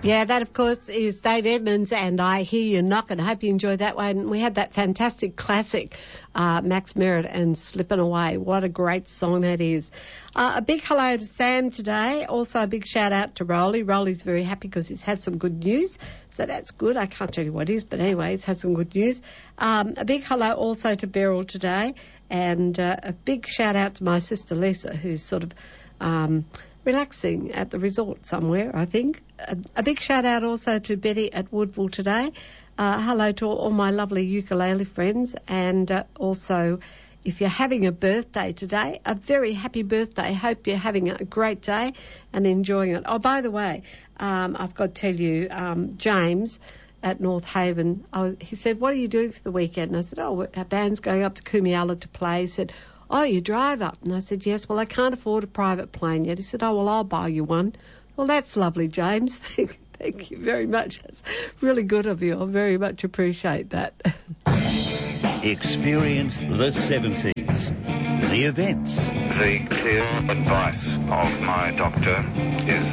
Yeah, that, of course, is Dave Edmunds and I Hear You Knockin'. I hope you enjoyed that one. We had that fantastic classic, Max Merritt and Slippin' Away. What a great song that is. A big hello to Sam today. Also a big shout out to Rolly. Rolly's very happy because he's had some good news. So that's good. I can't tell you what it is, but anyway, he's had some good news. A big hello also to Beryl today. And a big shout out to my sister Lisa, who's sort of relaxing at the resort somewhere, I think. A big shout out also to Betty at Woodville today. Hello to all my lovely ukulele friends, and also if you're having a birthday today, a very happy birthday. Hope you're having a great day and enjoying it. Oh, by the way, I've got to tell you, James at North Haven, he said, what are you doing for the weekend? And I said, our band's going up to Kumiala to play. He said, oh, you drive up? And I said, yes. Well, I can't afford a private plane yet. He said, oh, well, I'll buy you one. Well, that's lovely, James. Thank you very much. That's really good of you. I very much appreciate that. Experience the 70s. The events. The clear advice of my doctor is